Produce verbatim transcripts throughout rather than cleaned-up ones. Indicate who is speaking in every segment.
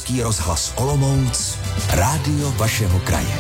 Speaker 1: Český rozhlas Olomouc, rádio vašeho kraje.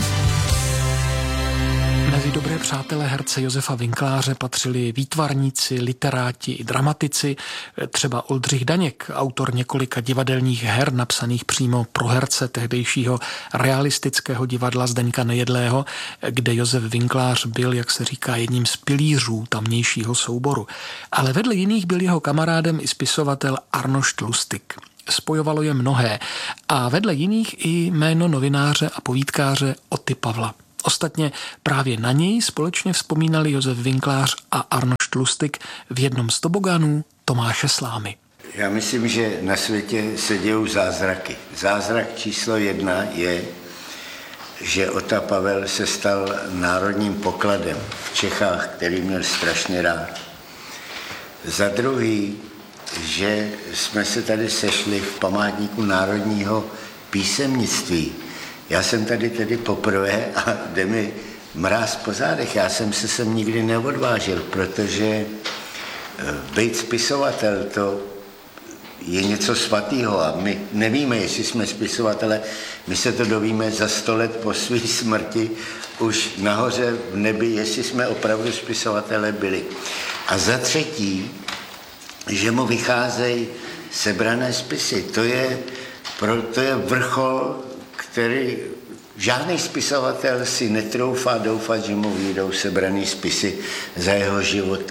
Speaker 2: Mezi dobré přátelé herce Josefa Winkláře patřili výtvarníci, literáti i dramatici, třeba Oldřich Daněk, autor několika divadelních her napsaných přímo pro herce tehdejšího realistického divadla Zdeňka Nejedlého, kde Josef Winklář byl, jak se říká, jedním z pilířů tamnějšího souboru. Ale vedle jiných byl jeho kamarádem i spisovatel Arnošt Lustig. Spojovalo je mnohé a vedle jiných i jméno novináře a povídkáře Oty Pavla. Ostatně právě na něj společně vzpomínali Josef Winklář a Arnošt Lustig v jednom z tobogánů Tomáše Slámy.
Speaker 3: Já myslím, že na světě se dějou zázraky. Zázrak číslo jedna je, že Ota Pavel se stal národním pokladem v Čechách, který měl strašně rád. Za druhý, že jsme se tady sešli v památníku národního písemnictví. Já jsem tady tedy poprvé a jde mi mráz po zádech. Já jsem se sem nikdy neodvážil, protože být spisovatel, to je něco svatého a my nevíme, jestli jsme spisovatele, my se to dovíme za sto let po své smrti, už nahoře v nebi, jestli jsme opravdu spisovatele byli. A za třetí, že mu vycházejí sebrané spisy. To je, to je vrchol, který žádný spisovatel si netroufá doufat, že mu vyjdou sebraný spisy za jeho života.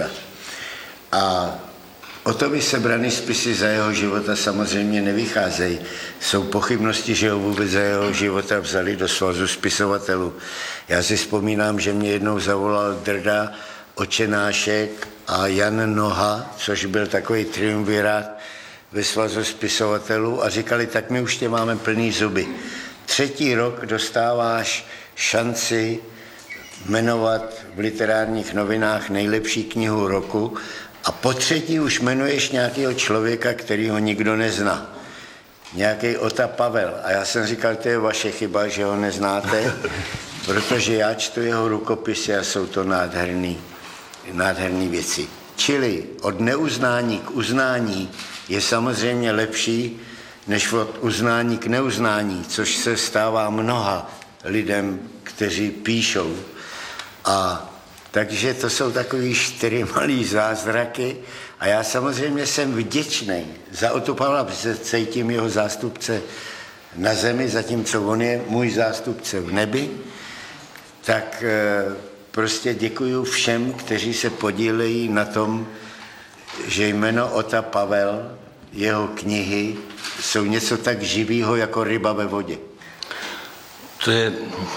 Speaker 3: A o to by sebraný spisy za jeho života samozřejmě nevycházejí. Jsou pochybnosti, že ho vůbec za jeho života vzali do svazu spisovatelů. Já si vzpomínám, že mě jednou zavolal Drda Očenášek a Jan Noha, což byl takový triumvirát ve svazu spisovatelů a říkali, tak my už tě máme plný zuby. Třetí rok dostáváš šanci jmenovat v literárních novinách nejlepší knihu roku a po třetí už jmenuješ nějakého člověka, který ho nikdo nezná. Nějaký Ota Pavel. A já jsem říkal, to je vaše chyba, že ho neznáte, protože já čtu jeho rukopisy a jsou to nádherný, nádherný věci. Čili od neuznání k uznání je samozřejmě lepší, než od uznání k neuznání, což se stává mnoha lidem, kteří píšou. A takže to jsou takový čtyři malý zázraky a já samozřejmě jsem vděčný za Otu Pavla, protože cítím jeho zástupce na zemi, zatímco on je můj zástupce v nebi, tak prostě děkuju všem, kteří se podílejí na tom, že jméno Ota Pavel, jeho knihy, jsou něco tak živého jako ryba ve vodě.
Speaker 4: To je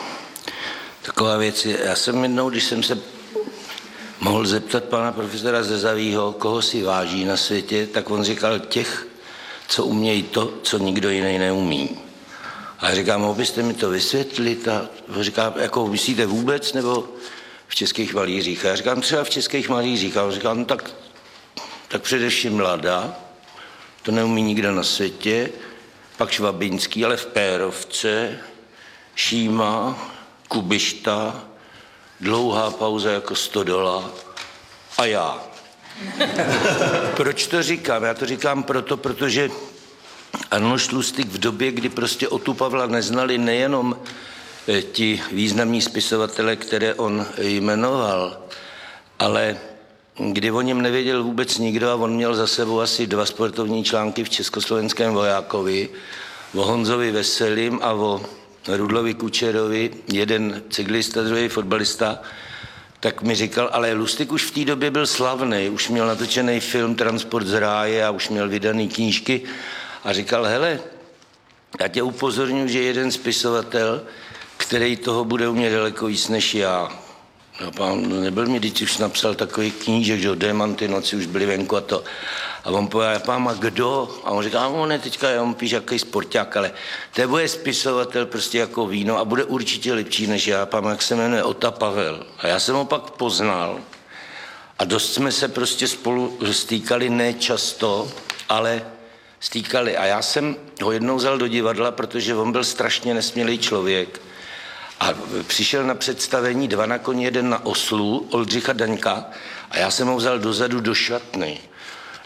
Speaker 4: taková věc. Já jsem jednou, když jsem se mohl zeptat pana profesora Zezavýho, koho si váží na světě, tak on říkal těch, co umějí to, co nikdo jiný neumí. A já říkám, mohl byste mi to vysvětlit? A říká, jako myslíte vůbec, nebo v Českých malířích? A já říkám, třeba v Českých malířích. A on říká, no tak, tak především Mlada, to neumí nikdo na světě, pak Švabinský, ale v Pérovce, Šíma, Kubišta, dlouhá pauza jako Stodola a já. Proč to říkám? Já to říkám proto, protože Arnošt Lustig v době, kdy prostě Otu Pavla neznali nejenom ti významní spisovatelé, které on jmenoval, ale kdy o něm nevěděl vůbec nikdo a on měl za sebou asi dva sportovní články v Československém vojákovi, o Honzovi Veselým a o Rudlovi Kučerovi, jeden cyklista, druhý fotbalista, tak mi říkal, ale Lustig už v té době byl slavný, už měl natočený film Transport z ráje a už měl vydaný knížky a říkal, hele, já tě upozorňuji, že jeden spisovatel, který toho bude umět daleko víc než já. A pán nebyl mi, když už napsal takový knížek, že Démanty noci už byly venku a to. A on povedal, pán, a kdo? A on říká, on ne, teďka já on píš jaký sporták, ale to bude spisovatel prostě jako víno a bude určitě lepší než já. Pán, jak se jmenuje Ota Pavel. A já jsem ho pak poznal a dost jsme se prostě spolu stýkali, ne často, ale stýkali. A já jsem ho jednou vzal do divadla, protože on byl strašně nesmělý člověk. A přišel na představení Dva na koni, jeden na oslu, Oldřicha Daňka, a já jsem ho vzal dozadu do šatny.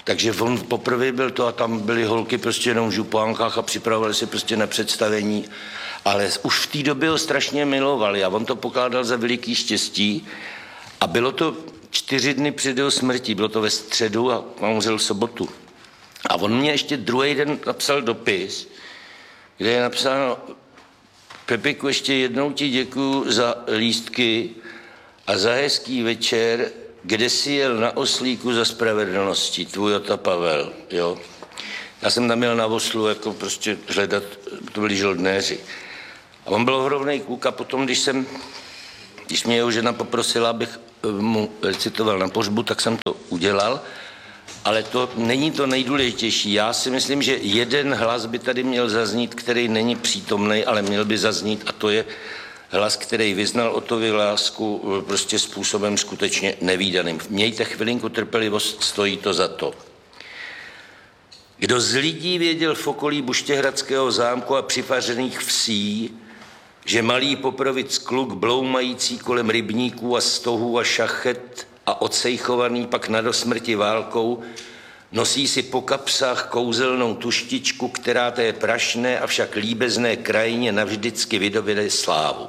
Speaker 4: Takže on poprvé byl to a tam byly holky prostě jenom v župánkách a připravovali se prostě na představení. Ale už v té době ho strašně milovali a on to pokládal za veliký štěstí. A bylo to čtyři dny před jeho smrtí, bylo to ve středu a on umřel v sobotu. A on mě ještě druhý den napsal dopis, kde je napsáno: Pepiku, ještě jednou ti děkuju za lístky a za hezký večer, kde jsi jel na oslíku za spravedlností, tvůj Ota Pavel, jo. Já jsem tam jel na oslu, jako prostě hledat, to byli žoldnéři. A on byl ohromnej kluk a potom, když jsem, když mě jeho žena poprosila, abych mu recitoval na pohřbu, tak jsem to udělal. Ale to není to nejdůležitější. Já si myslím, že jeden hlas by tady měl zaznít, který není přítomný, ale měl by zaznít, a to je hlas, který vyznal Otovi lásku prostě způsobem skutečně nevídaným. Mějte chvilinku trpělivost, stojí to za to. Kdo z lidí věděl v okolí Buštěhradského zámku a přifařených vsí, že malý Poprovic kluk bloumající kolem rybníků a stohů a šachet a odsejchovaný pak na dosmrti válkou, nosí si po kapsách kouzelnou tuštičku, která té prašné a však líbezné krajině navždycky vydoběde slávu.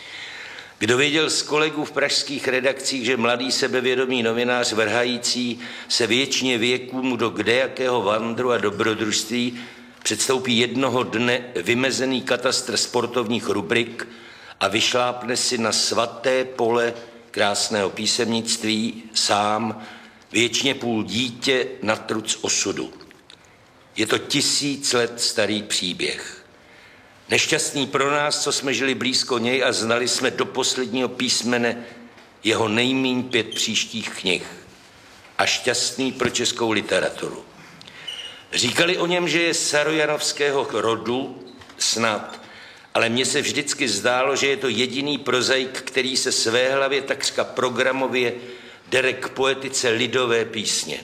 Speaker 4: Kdo věděl z kolegů v pražských redakcích, že mladý sebevědomý novinář vrhající se věčně věkům do kdejakého vandru a dobrodružství předstoupí jednoho dne vymezený katastr sportovních rubrik a vyšlápne si na svaté pole krásného písemnictví sám, věčně půl dítě na truc osudu. Je to tisíc let starý příběh. Nešťastný pro nás, co jsme žili blízko něj a znali jsme do posledního písmene jeho nejmíň pět příštích knih. A šťastný pro českou literaturu. Říkali o něm, že je sarojanovského rodu, snad, ale mně se vždycky zdálo, že je to jediný prozaik, který se své hlavě takřka programově dere k poetice lidové písně.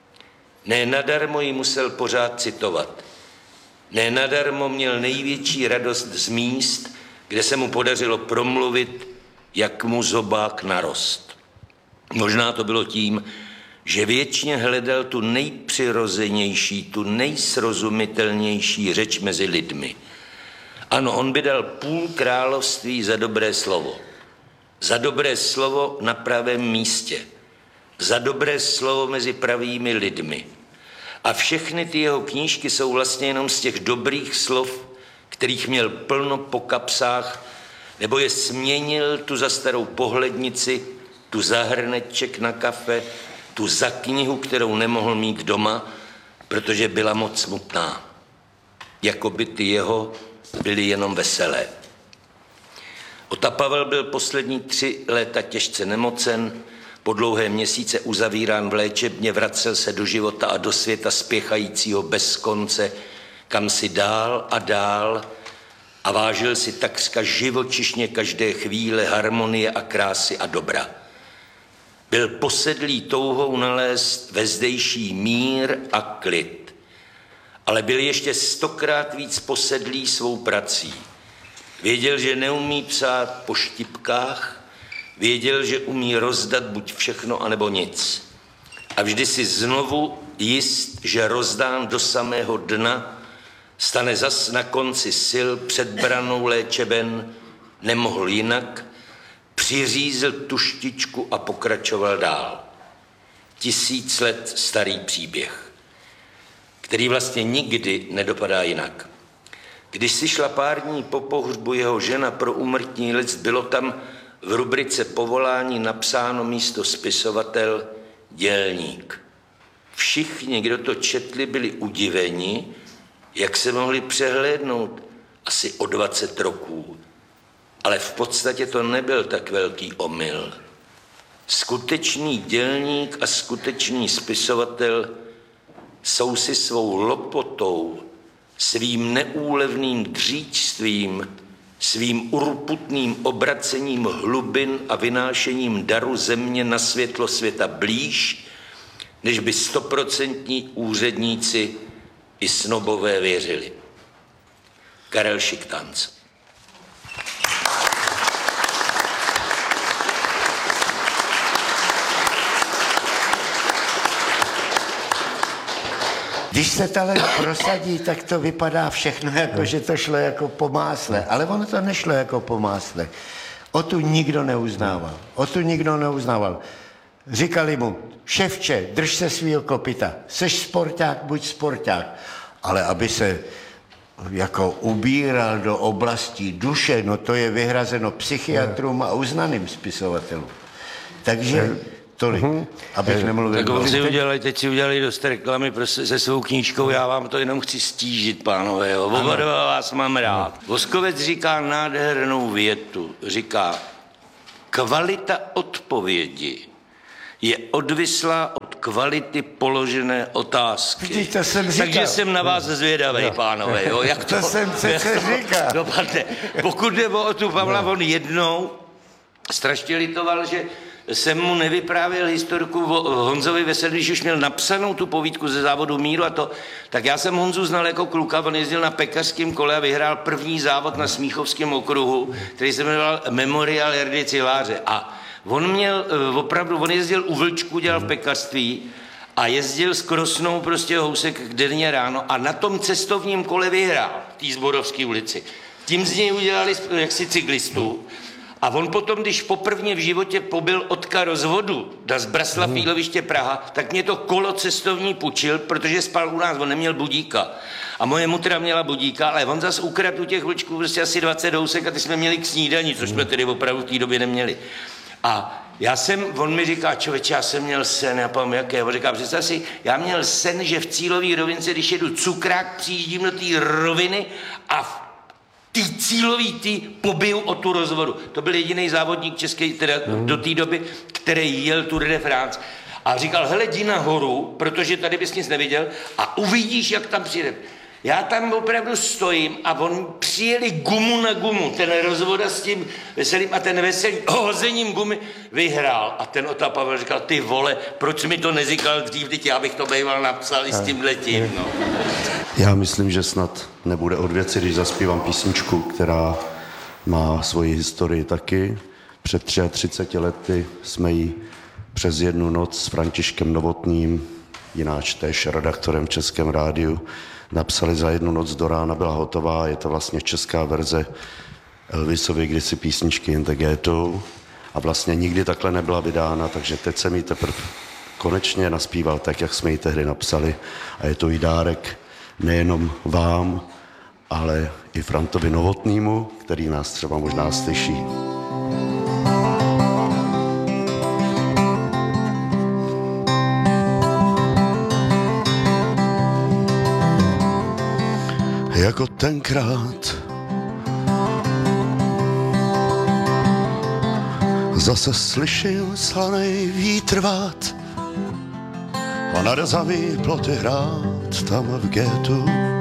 Speaker 4: Ne nadarmo ji musel pořád citovat. Ne nadarmo měl největší radost z míst, kde se mu podařilo promluvit, jak mu zobák narost. Možná to bylo tím, že věčně hledal tu nejpřirozenější, tu nejsrozumitelnější řeč mezi lidmi. Ano, on by dal půl království za dobré slovo. Za dobré slovo na pravém místě. Za dobré slovo mezi pravými lidmi. A všechny ty jeho knížky jsou vlastně jenom z těch dobrých slov, kterých měl plno po kapsách, nebo je směnil tu za starou pohlednici, tu za hrneček na kafe, tu za knihu, kterou nemohl mít doma, protože byla moc smutná. Jako by ty jeho byly jenom veselé. Ota Pavel byl poslední tři léta těžce nemocen, po dlouhé měsíce uzavírán v léčebně, vracel se do života a do světa spěchajícího bez konce, kam si dál a dál a vážil si takřka živočišně každé chvíle harmonie a krásy a dobra. Byl posedlý touhou nalézt ve zdejší mír a klid, ale byl ještě stokrát víc posedlý svou prací. Věděl, že neumí psát po štipkách, věděl, že umí rozdat buď všechno, anebo nic. A vždy si znovu jist, že rozdán do samého dna, stane zas na konci sil před branou léčeben, nemohl jinak, přiřízl tuštičku a pokračoval dál. Tisíc let starý příběh, který vlastně nikdy nedopadá jinak. Když si šla pár dní po pohřbu jeho žena pro úmrtní list, bylo tam v rubrice povolání napsáno místo spisovatel dělník. Všichni, kdo to četli, byli udiveni, jak se mohli přehlédnout asi o dvacet roků. Ale v podstatě to nebyl tak velký omyl. Skutečný dělník a skutečný spisovatel jsou si svou lopotou, svým neúlevným dříčstvím, svým urputným obracením hlubin a vynášením daru země na světlo světa blíž, než by stoprocentní úředníci i snobové věřili. Karel Šiktanc.
Speaker 3: Když se talent prosadí, tak to vypadá všechno jako, že to šlo jako po másle. Ale ono to nešlo jako po másle. O tu nikdo neuznával. O tu nikdo neuznával. Říkali mu, ševče, drž se svýho kopyta. Seš sporták, buď sporták. Ale aby se jako ubíral do oblastí duše, no to je vyhrazeno psychiatrům a uznaným spisovatelům. Takže tolik, mm-hmm. abych nemluvil.
Speaker 4: Tak on si udělali, teď si udělali dost reklamy se svou knížkou, já vám to jenom chci stížit, pánové, jo. Oba dva vás mám rád. Voskovec říká nádhernou větu, říká, kvalita odpovědi je odvislá od kvality položené otázky.
Speaker 3: Vždyť to jsem říkal.
Speaker 4: Takže jsem na vás zvědavej, no, pánové, jo. Jak to,
Speaker 3: to jsem přece říkal.
Speaker 4: Dopadne. Pokud jde o tu Pavla, no. On jednou strašně litoval, že jsem mu nevyprávěl historku o Honzovi Veselý, když už měl napsanou tu povídku ze závodu Míru a to, tak já jsem Honzu znal jako kluka, on jezdil na pekařském kole a vyhrál první závod na Smíchovském okruhu, který se jmenoval Memorial Jardy Ciláře. A on měl opravdu, on jezdil u Vlčku, dělal v pekařství a jezdil s Krosnou prostě housek denně ráno a na tom cestovním kole vyhrál v té Zborovské ulici. Tím z něj udělali jaksi cyklistu. A on potom, když poprvně v životě pobyl odka rozvodu na Zbraslav Jíloviště Praha, tak mě to kolo cestovní půjčil, protože spal u nás, on neměl budíka. A moje mutra měla budíka, ale on zas ukradl u těch vlčků prostě asi dvacet housek a ty jsme měli k snídani, což jsme tedy opravdu v té době neměli. A já jsem, on mi říká, člověče, já jsem měl sen, já pamatuju, jaké, on říká, představ si, já měl sen, že v cílové rovince, když jedu cukrák, přijíždím do té roviny a v tý cílový tý pobiju o tu rozvodu. To byl jediný závodník český teda mm. do té doby, který jel Tour de France. A říkal, hele, jdi nahoru, protože tady bys nic neviděl a uvidíš, jak tam přijde. Já tam opravdu stojím a on přijeli gumu na gumu, ten rozvoda s tím Veselým a ten Veselý hozením gumy vyhrál. A ten Ota Pavel říkal, ty vole, proč mi to neříkal dřív, teď já bych to býval napsal i s tímhletím, no.
Speaker 5: Já myslím, že snad nebude od věci, když zaspívám písničku, která má svoji historii taky. Před třiadvaceti lety jsme ji přes jednu noc s Františkem Novotným, jináč též redaktorem v Českém rádiu, napsali za jednu noc do rána, byla hotová, je to vlastně česká verze Elvisovy kdysi písničky In the Ghetto a vlastně nikdy takhle nebyla vydána, takže teď jsem ji teprve konečně naspíval tak, jak jsme ji tehdy napsali a je to i dárek nejenom vám, ale i Frantovi Novotnému, který nás třeba možná slyší. Jako tenkrát zase slyším slanej vítr vát a na rezavý ploty hrát tam v ghettu.